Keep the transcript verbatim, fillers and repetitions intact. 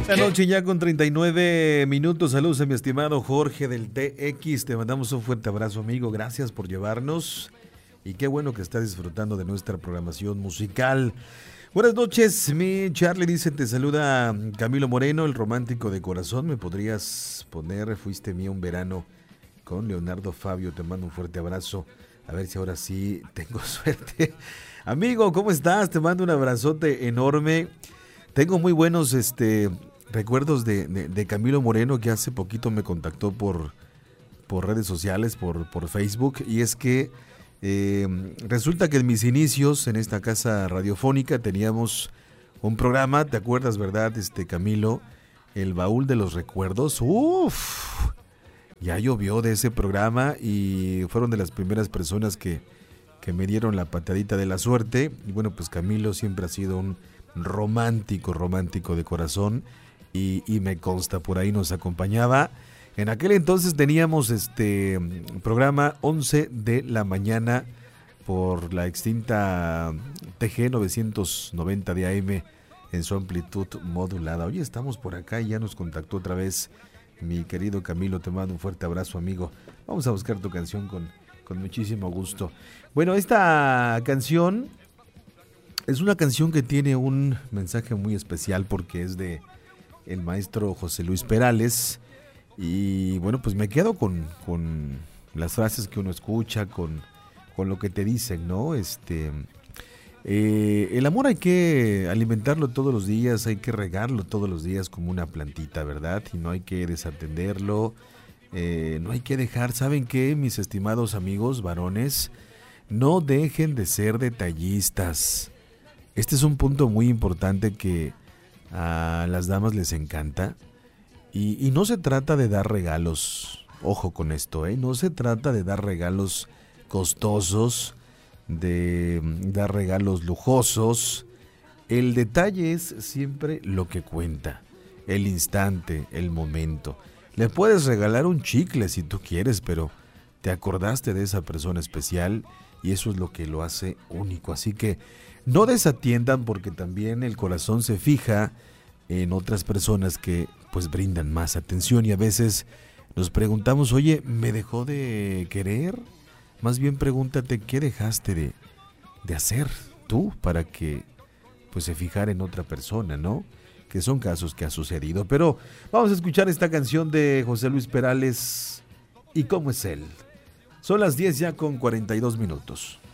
La noche ya con treinta y nueve minutos. Saludos a mi estimado Jorge del T X. Te mandamos un fuerte abrazo, amigo. Gracias por llevarnos. Y qué bueno que estás disfrutando de nuestra programación musical. Buenas noches, mi Charlie dice, te saluda Camilo Moreno, el romántico de corazón. ¿Me podrías poner Fuiste mía un verano con Leonardo Fabio? Te mando un fuerte abrazo. A ver si ahora sí tengo suerte. Amigo, ¿cómo estás? Te mando un abrazote enorme. Tengo muy buenos este, recuerdos de, de, de Camilo Moreno, que hace poquito me contactó por, por redes sociales, por, por Facebook. Y es que eh, resulta que en mis inicios en esta casa radiofónica teníamos un programa, ¿te acuerdas, verdad, este Camilo? El Baúl de los Recuerdos. ¡Uf! Ya llovió de ese programa y fueron de las primeras personas que, que me dieron la patadita de la suerte. Y bueno, pues Camilo siempre ha sido un romántico, romántico de corazón y, y me consta, por ahí nos acompañaba. En aquel entonces teníamos este programa once de la mañana por la extinta T G novecientos noventa de A M en su amplitud modulada. Hoy estamos por acá y ya nos contactó otra vez mi querido Camilo. Te mando un fuerte abrazo, amigo. Vamos a buscar tu canción con, con muchísimo gusto. Bueno, esta canción es una canción que tiene un mensaje muy especial porque es de el maestro José Luis Perales. Y bueno, pues me quedo con, con las frases que uno escucha, con, con lo que te dicen, ¿no? Este, eh, el amor hay que alimentarlo todos los días, hay que regarlo todos los días como una plantita, ¿verdad? Y no hay que desatenderlo, eh, no hay que dejar, ¿saben qué, mis estimados amigos varones? No dejen de ser detallistas. Este es un punto muy importante que a las damas les encanta. Y, y no se trata de dar regalos, ojo con esto, ¿eh? No se trata de dar regalos costosos, de dar regalos lujosos. El detalle es siempre lo que cuenta, el instante, el momento. Le puedes regalar un chicle si tú quieres, pero te acordaste de esa persona especial y eso es lo que lo hace único. Así que no desatiendan porque también el corazón se fija en otras personas que pues brindan más atención y a veces nos preguntamos, oye, ¿me dejó de querer? Más bien pregúntate, ¿qué dejaste de, de hacer tú para que pues se fijara en otra persona, ¿no? Que son casos que ha sucedido. Pero vamos a escuchar esta canción de José Luis Perales, ¿Y cómo es él? Son las diez ya con cuarenta y dos minutos.